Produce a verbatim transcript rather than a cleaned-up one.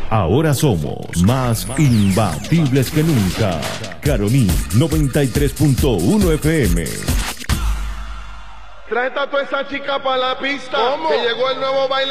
Ahora somos más imbatibles que nunca. Caroní noventa y tres punto uno F M. Trae a toda esa chica para la pista. ¿Cómo? Que llegó el nuevo baile.